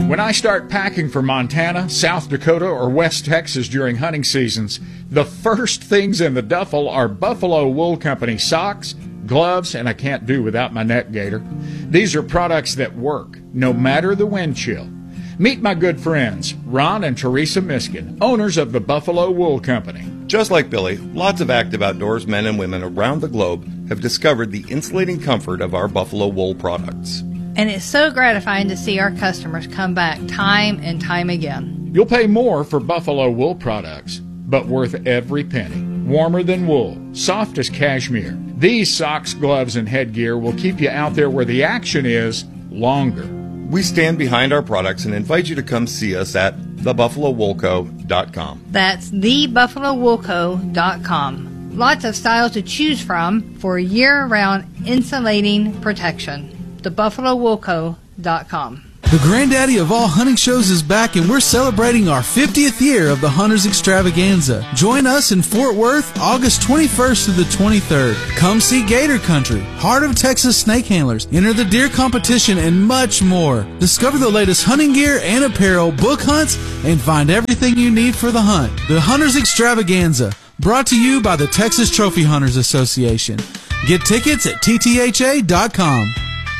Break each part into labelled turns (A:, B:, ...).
A: When I start packing for Montana, South Dakota, or West Texas during hunting seasons, the first things in the duffel are Buffalo Wool Company socks, gloves, and I can't do without my neck gaiter. These are products that work, no matter the wind chill. Meet my good friends, Ron and Teresa Miskin, owners of the Buffalo Wool Company.
B: Just like Billy, lots of active outdoors men and women around the globe have discovered the insulating comfort of our Buffalo Wool products.
C: And it's so gratifying to see our customers come back time and time again.
A: You'll pay more for Buffalo Wool products, but worth every penny. Warmer than wool, soft as cashmere. These socks, gloves, and headgear will keep you out there where the action is longer.
B: We stand behind our products and invite you to come see us at thebuffalowoolco.com.
C: That's thebuffalowoolco.com. Lots of styles to choose from for year-round insulating protection. thebuffalowoolco.com.
D: The granddaddy of all hunting shows is back, and we're celebrating our 50th year of the Hunters Extravaganza. Join us in Fort Worth, August 21st to the 23rd. Come see Gator Country, Heart of Texas Snake Handlers, enter the deer competition, and much more. Discover the latest hunting gear and apparel, book hunts, and find everything you need for the hunt. The Hunters Extravaganza, brought to you by the Texas Trophy Hunters Association. Get tickets at ttha.com.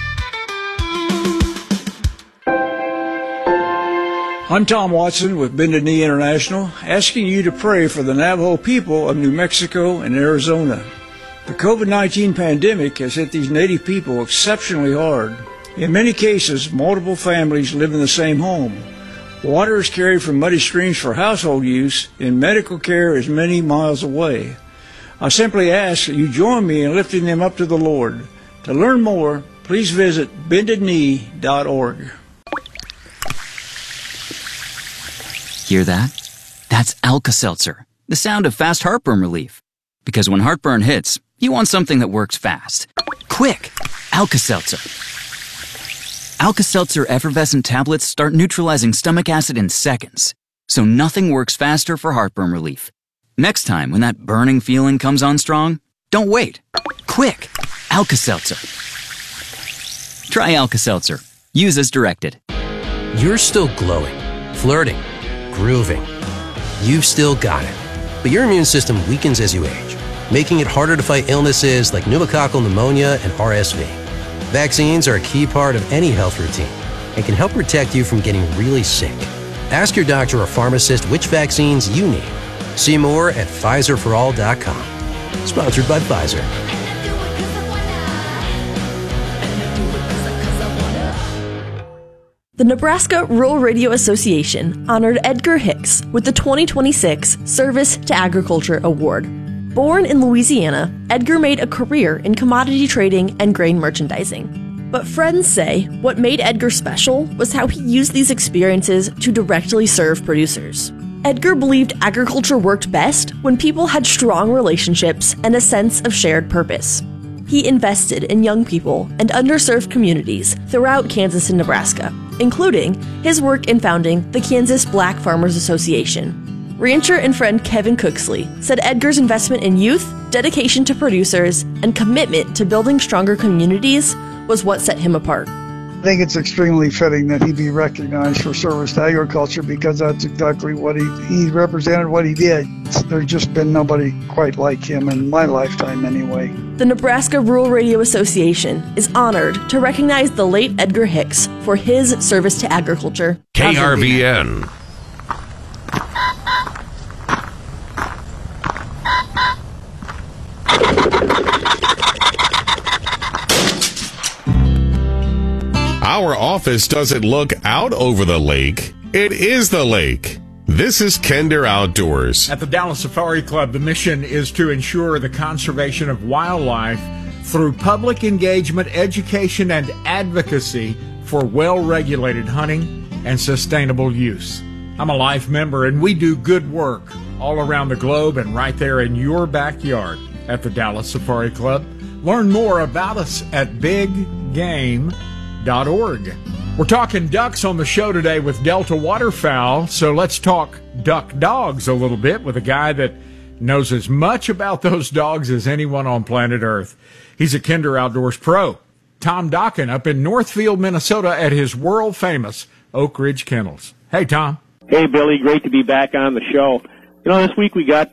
E: I'm Tom Watson with Bended Knee International, asking you to pray for the Navajo people of New Mexico and Arizona. The COVID-19 pandemic has hit these native people exceptionally hard. In many cases, multiple families live in the same home. Water is carried from muddy streams for household use, and medical care is many miles away. I simply ask that you join me in lifting them up to the Lord. To learn more, please visit bendedknee.org.
F: Hear that? That's Alka-Seltzer, the sound of fast heartburn relief. Because when heartburn hits, you want something that works fast. Quick! Alka-Seltzer. Alka-Seltzer effervescent tablets start neutralizing stomach acid in seconds, so nothing works faster for heartburn relief. Next time when that burning feeling comes on strong, don't wait. Quick! Alka-Seltzer. Try Alka-Seltzer. Use as directed.
G: You're still glowing, flirting, grooving. You've still got it. But your immune system weakens as you age, making it harder to fight illnesses like pneumococcal pneumonia and RSV. Vaccines are a key part of any health routine and can help protect you from getting really sick. Ask your doctor or pharmacist which vaccines you need. See more at PfizerForAll.com. Sponsored by Pfizer.
H: The Nebraska Rural Radio Association honored Edgar Hicks with the 2026 Service to Agriculture Award. Born in Louisiana, Edgar made a career in commodity trading and grain merchandising. But friends say what made Edgar special was how he used these experiences to directly serve producers. Edgar believed agriculture worked best when people had strong relationships and a sense of shared purpose. He invested in young people and underserved communities throughout Kansas and Nebraska, including his work in founding the Kansas Black Farmers Association. Rancher and friend Kevin Cooksley said Edgar's investment in youth, dedication to producers, and commitment to building stronger communities was what set him apart.
I: I think it's extremely fitting that he be recognized for service to agriculture because that's exactly what he represented, what he did. There's just been nobody quite like him in my lifetime anyway.
H: The Nebraska Rural Radio Association is honored to recognize the late Edgar Hicks for his service to agriculture.
J: KRVN. Our office doesn't look out over the lake. It is the lake. This is Kinder Outdoors.
A: At the Dallas Safari Club, the mission is to ensure the conservation of wildlife through public engagement, education, and advocacy for well-regulated hunting and sustainable use. I'm a life member, and we do good work all around the globe and right there in your backyard at the Dallas Safari Club. Learn more about us at biggame.org. We're talking ducks on the show today with Delta Waterfowl, so let's talk duck dogs a little bit with a guy that knows as much about those dogs as anyone on planet Earth. He's a Kinder Outdoors pro. Tom Dokken up in Northfield, Minnesota at his world-famous Oak Ridge Kennels. Hey, Tom.
K: Hey, Billy. Great to be back on the show. You know, this week we got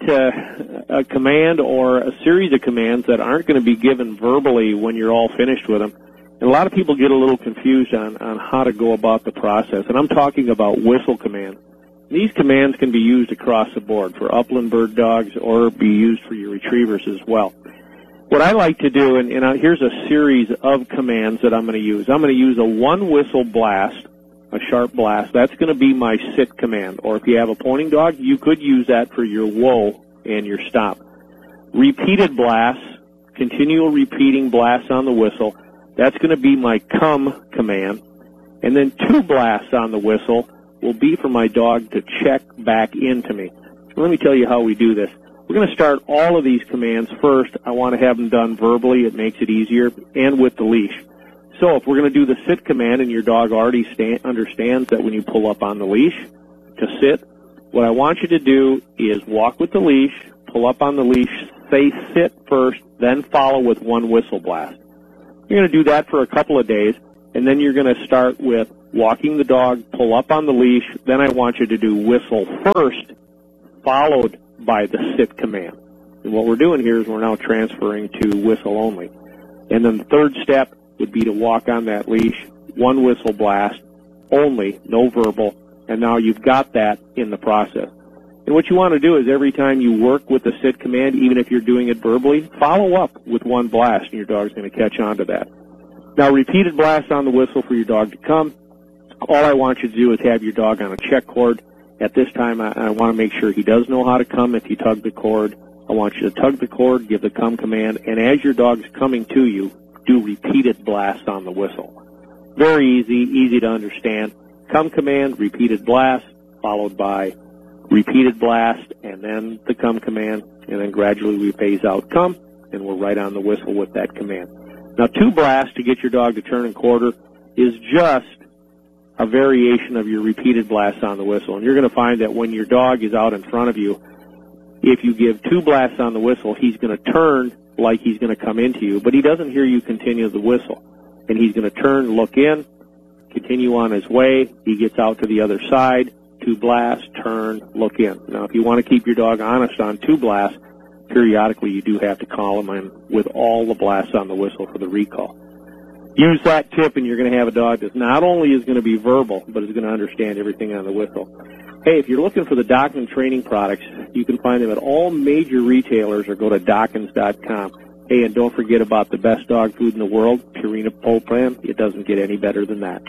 K: a command or a series of commands that aren't going to be given verbally when you're all finished with them. And a lot of people get a little confused on how to go about the process. And I'm talking about whistle commands. These commands can be used across the board for upland bird dogs or be used for your retrievers as well. What I like to do, and here's a series of commands that I'm going to use. I'm going to use a one-whistle blast, a sharp blast. That's going to be my sit command. Or if you have a pointing dog, you could use that for your whoa and your stop. Repeated blasts, continual repeating blasts on the whistle. That's going to be my come command. And then 2 blasts on the whistle will be for my dog to check back into me. So let me tell you how we do this. We're going to start all of these commands first. I want to have them done verbally. It makes it easier, and with the leash. So if we're going to do the sit command and your dog already understands that when you pull up on the leash to sit, what I want you to do is walk with the leash, pull up on the leash, say sit first, then follow with one whistle blast. You're going to do that for a couple of days, and then you're going to start with walking the dog, pull up on the leash, then I want you to do whistle first, followed by the sit command. And what we're doing here is we're now transferring to whistle only. And then the third step would be to walk on that leash, one whistle blast, only, no verbal, and now you've got that in the process. And what you want to do is every time you work with the sit command, even if you're doing it verbally, follow up with one blast, and your dog's going to catch on to that. Now, repeated blasts on the whistle for your dog to come. All I want you to do is have your dog on a check cord. At this time, I want to make sure he does know how to come if you tug the cord. I want you to tug the cord, give the come command, and as your dog's coming to you, do repeated blasts on the whistle. Very easy to understand. Come command, repeated blast, followed by repeated blast, and then the come command, and then gradually we phase out come, and we're right on the whistle with that command. Now, 2 blasts to get your dog to turn and quarter is just a variation of your repeated blasts on the whistle. And you're going to find that when your dog is out in front of you, if you give 2 blasts on the whistle, he's going to turn like he's going to come into you, but he doesn't hear you continue the whistle. And he's going to turn, look in, continue on his way. He gets out to the other side, 2 blasts, turn, look in. Now, if you want to keep your dog honest on 2 blasts, periodically you do have to call him in with all the blasts on the whistle for the recall. Use that tip, and you're going to have a dog that not only is going to be verbal, but is going to understand everything on the whistle. Hey, if you're looking for the Dockins training products, you can find them at all major retailers or go to Dockins.com. Hey, and don't forget about the best dog food in the world, Purina Pole Plan. It doesn't get any better than that.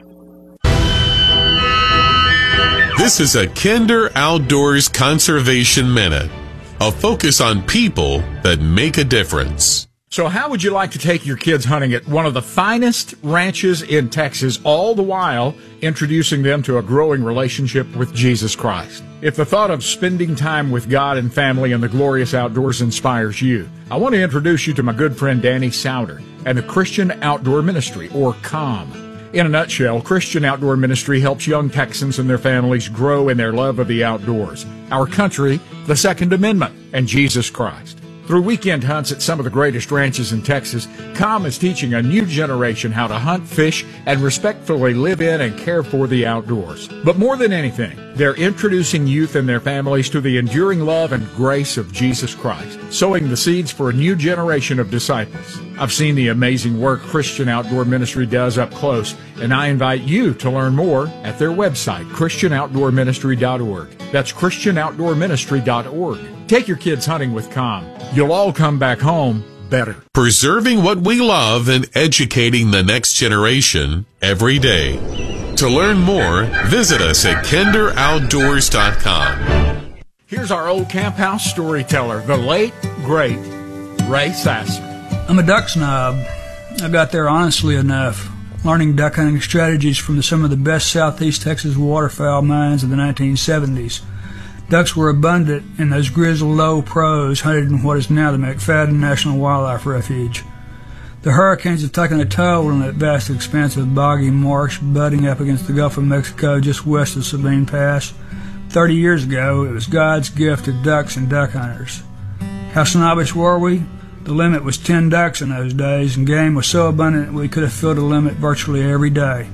J: This is a Kinder Outdoors Conservation Minute, a focus on people that make a difference.
A: So how would you like to take your kids hunting at one of the finest ranches in Texas, all the while introducing them to a growing relationship with Jesus Christ? If the thought of spending time with God and family in the glorious outdoors inspires you, I want to introduce you to my good friend Danny Souter and the Christian Outdoor Ministry, or COM. In a nutshell, Christian Outdoor Ministry helps young Texans and their families grow in their love of the outdoors, our country, the Second Amendment, and Jesus Christ. Through weekend hunts at some of the greatest ranches in Texas, COM is teaching a new generation how to hunt, fish, and respectfully live in and care for the outdoors. But more than anything, they're introducing youth and their families to the enduring love and grace of Jesus Christ, sowing the seeds for a new generation of disciples. I've seen the amazing work Christian Outdoor Ministry does up close, and I invite you to learn more at their website, ChristianOutdoorMinistry.org. That's ChristianOutdoorMinistry.org. Take your kids hunting with COM. You'll all come back home better.
J: Preserving what we love and educating the next generation every day. To learn more, visit us at KinderOutdoors.com.
A: Here's our old camp house storyteller, the late, great Ray Sasser.
L: I'm a duck snob. I got there honestly enough, learning duck hunting strategies from some of the best Southeast Texas waterfowl minds of the 1970s. Ducks were abundant in those grizzled low prairies hunted in what is now the McFadden National Wildlife Refuge. The hurricanes have taken a toll on that vast expanse of boggy marsh butting up against the Gulf of Mexico just west of Sabine Pass. 30 years ago, it was God's gift to ducks and duck hunters. How snobbish were we? The limit was 10 ducks in those days, and game was so abundant that we could have filled a limit virtually every day.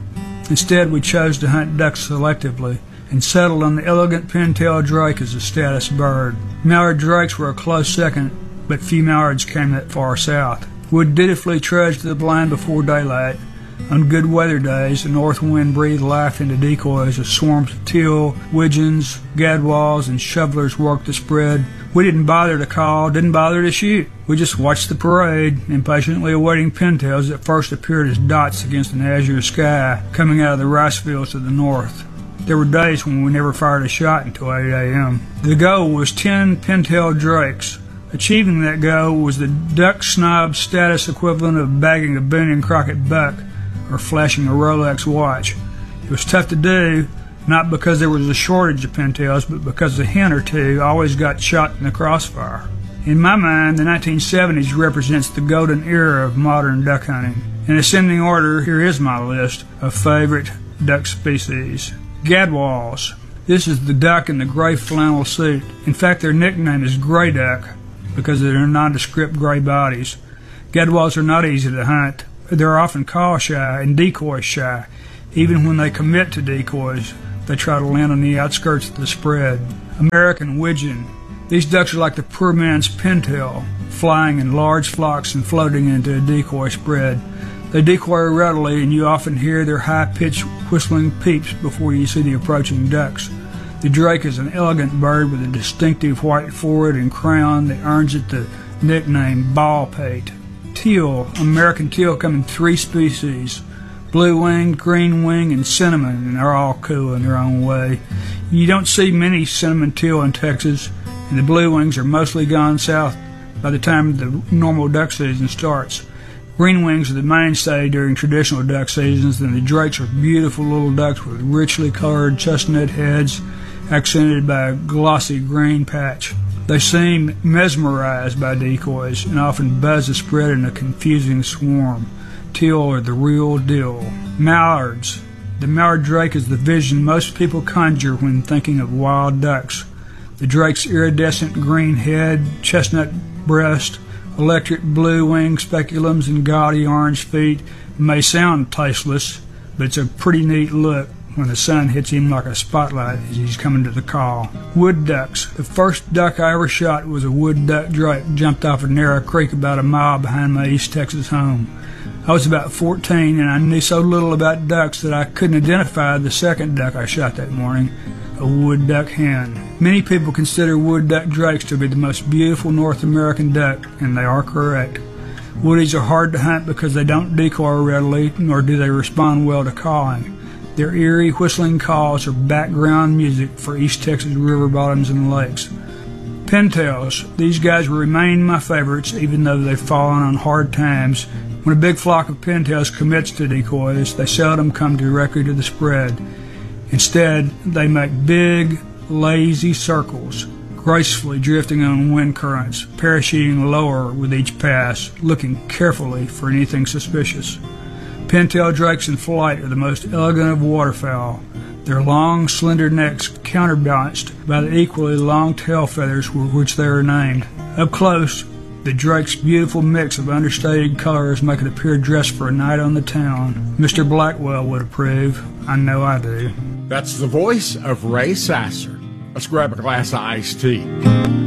L: Instead, we chose to hunt ducks selectively and settled on the elegant pintail drake as a status bird. Mallard drakes were a close second, but few mallards came that far south. We'd dutifully trudge to the blind before daylight. On good weather days, the north wind breathed life into decoys as swarms of teal, widgeons, gadwalls, and shovelers worked the spread. We didn't bother to call, didn't bother to shoot. We just watched the parade, impatiently awaiting pintails that first appeared as dots against an azure sky coming out of the rice fields to the north. There were days when we never fired a shot until 8 a.m. The goal was 10 pintail drakes. Achieving that goal was the duck snob status equivalent of bagging a Boone and Crockett buck or flashing a Rolex watch. It was tough to do, not because there was a shortage of pintails, but because a hen or two always got shot in the crossfire. In my mind, the 1970s represents the golden era of modern duck hunting. In ascending order, here is my list of favorite duck species. Gadwalls. This is the duck in the gray flannel suit. In fact, their nickname is gray duck because of their nondescript gray bodies. Gadwalls are not easy to hunt. They're often call shy and decoy shy. Even when they commit to decoys, they try to land on the outskirts of the spread. American widgeon. These ducks are like the poor man's pintail, flying in large flocks and floating into a decoy spread. They decoy readily, and you often hear their high-pitched whistling peeps before you see the approaching ducks. The drake is an elegant bird with a distinctive white forehead and crown that earns it the nickname ball pate. Teal. American teal come in 3 species: blue-winged, green-winged, and cinnamon, and they're all cool in their own way. You don't see many cinnamon teal in Texas, and the blue wings are mostly gone south by the time the normal duck season starts. Green wings are the mainstay during traditional duck seasons, and the drakes are beautiful little ducks with richly colored chestnut heads accented by a glossy green patch. They seem mesmerized by decoys and often buzz the spread in a confusing swarm. Teal are the real deal. Mallards. The mallard drake is the vision most people conjure when thinking of wild ducks. The drake's iridescent green head, chestnut breast, electric blue wing speculums, and gaudy orange feet may sound tasteless, but it's a pretty neat look when the sun hits him like a spotlight as he's coming to the call. Wood ducks. The first duck I ever shot was a wood duck drake jumped off a narrow creek about a mile behind my East Texas home. I was about 14, and I knew so little about ducks that I couldn't identify the second duck I shot that morning, a wood duck hen. Many people consider wood duck drakes to be the most beautiful North American duck, and they are correct. Woodies are hard to hunt because they don't decoy readily, nor do they respond well to calling. Their eerie, whistling calls are background music for East Texas river bottoms and lakes. Pintails. These guys remain my favorites, even though they've fallen on hard times. When a big flock of pintails commits to decoys, they seldom come directly to the spread. Instead, they make big, lazy circles, gracefully drifting on wind currents, parachuting lower with each pass, looking carefully for anything suspicious. Pintail drakes in flight are the most elegant of waterfowl. Their long, slender necks counterbalanced by the equally long tail feathers with which they are named. Up close, the drake's beautiful mix of understated colors make it appear dressed for a night on the town. Mr. Blackwell would approve. I know I do.
A: That's the voice of Ray Sasser. Let's grab a glass of iced tea.